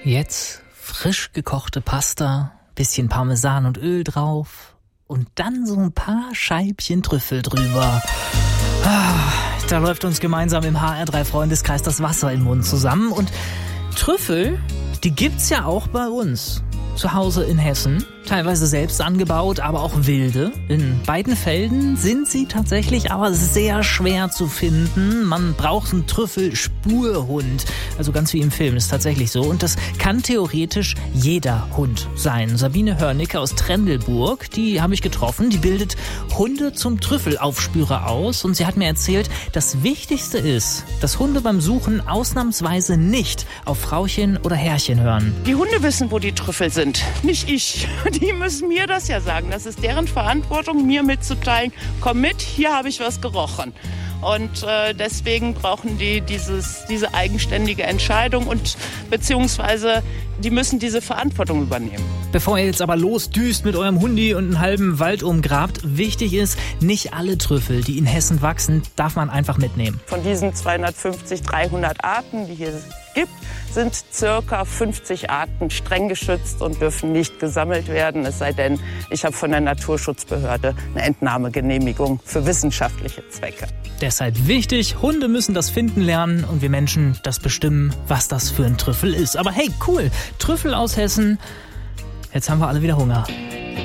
Jetzt frisch gekochte Pasta, bisschen Parmesan und Öl drauf und dann so ein paar Scheibchen Trüffel drüber. Da läuft uns gemeinsam im HR3-Freundeskreis das Wasser im Mund zusammen. Und Trüffel, die gibt's ja auch bei uns. Zu Hause in Hessen, teilweise selbst angebaut, aber auch wilde. In beiden Fällen sind sie tatsächlich aber sehr schwer zu finden. Man braucht einen Trüffelspurhund. Also ganz wie im Film, ist tatsächlich so. Und das kann theoretisch jeder Hund sein. Sabine Hörnicke aus Trendelburg, die habe ich getroffen. Die bildet Hunde zum Trüffelaufspürer aus. Und sie hat mir erzählt, das Wichtigste ist, dass Hunde beim Suchen ausnahmsweise nicht auf Frauchen oder Herrchen hören. Die Hunde wissen, wo die Trüffel sind, nicht ich. Die müssen mir das ja sagen. Das ist deren Verantwortung, mir mitzuteilen, komm mit, hier habe ich was gerochen. Und deswegen brauchen die diese eigenständige Entscheidung und beziehungsweise die müssen diese Verantwortung übernehmen. Bevor ihr jetzt aber losdüst mit eurem Hundi und einen halben Wald umgrabt, wichtig ist, nicht alle Trüffel, die in Hessen wachsen, darf man einfach mitnehmen. Von diesen 250, 300 Arten, die hier gibt, sind circa 50 Arten streng geschützt und dürfen nicht gesammelt werden. Es sei denn, ich habe von der Naturschutzbehörde eine Entnahmegenehmigung für wissenschaftliche Zwecke. Deshalb wichtig, Hunde müssen das finden lernen und wir Menschen das bestimmen, was das für ein Trüffel ist. Aber hey, cool, Trüffel aus Hessen. Jetzt haben wir alle wieder Hunger.